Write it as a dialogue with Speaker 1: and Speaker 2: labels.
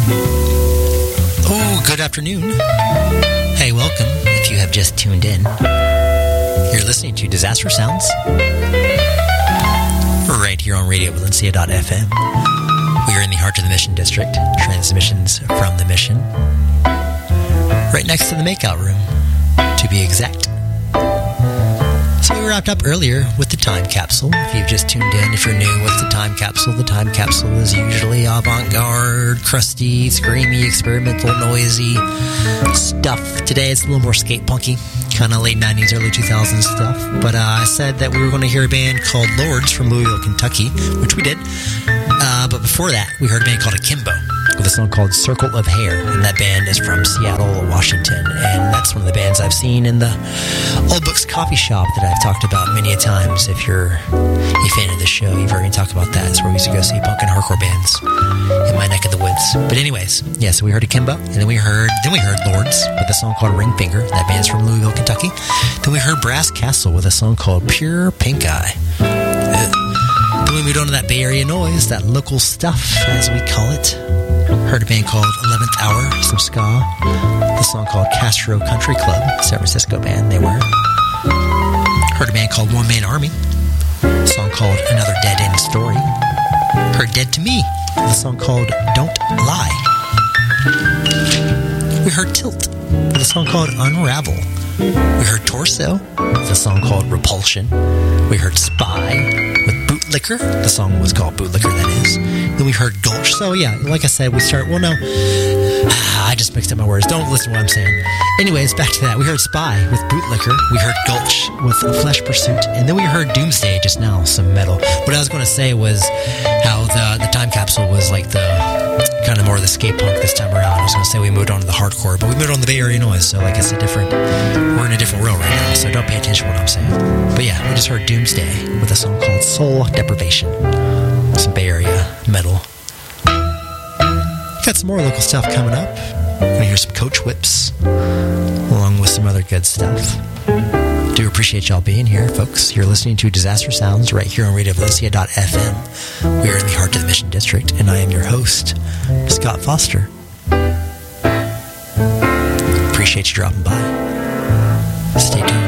Speaker 1: Oh, good afternoon. Hey, welcome if you have just tuned in. You're listening to Disaster Sounds right here on RadioValencia.fm. We are in the heart of the Mission District, transmissions from the Mission, right next to the makeout room, to be exact. So we wrapped up earlier with the Time Capsule. If you've just tuned in, if you're new, what's the Time Capsule? The Time Capsule is usually avant-garde, crusty, screamy, experimental, noisy stuff. Today it's a little more skate punky, kind of late 90s, early 2000s stuff. But I said that we were going to hear a band called Lords from Louisville, Kentucky, which we did. But before that, we heard a band called Akimbo with a song called Circle of Hair, and that band is from Seattle, Washington, and that's one of the bands I've seen in the Old Books Coffee Shop that I've talked about many a times. If you're a fan of the show, you've heard me talk about that. It's where we used to go see punk and hardcore bands in my neck of the woods. But anyways, yeah, so we heard Akimbo, and then we heard Lords with a song called Ring Finger. That band's from Louisville, Kentucky. Then we heard Brass Castle with a song called Pure Pink Eye. Then we moved on to that Bay Area noise, that local stuff, as we call it. Heard a band called 11th Hour, some ska. The song called Castro Country Club, San Francisco band they were. Heard a band called One Man Army, a song called Another Dead End Story. Heard Dead to Me, the song called Don't Lie. We heard Tilt, with a song called Unravel. We heard Torso, with a song called Repulsion. We heard Spy, with Bootlicker. The song was called Bootlicker, that is. Then we heard Gulch. So yeah, like I said, I just mixed up my words. Don't listen to what I'm saying. Anyways, back to that. We heard Spy with Bootlicker. We heard Gulch with Flesh Pursuit. And then we heard Doomsday just now, some metal. What I was going to say was how the Time Capsule was like the kind of more of the skate punk this time around. I was going to say we moved on to the hardcore, but we moved on to the Bay Area noise. So like it's we're in a different world right now. So don't pay attention to what I'm saying. But yeah, we just heard Doomsday with a song called Soul Deprivation. Some Bay Area metal. Got some more local stuff coming up. Gonna hear some Coach Whips, along with some other good stuff. Do appreciate y'all being here, folks. You're listening to Disaster Sounds right here on RadioValencia.fm. We are in the heart of the Mission District, and I am your host, Scott Foster. Appreciate you dropping by. Stay tuned.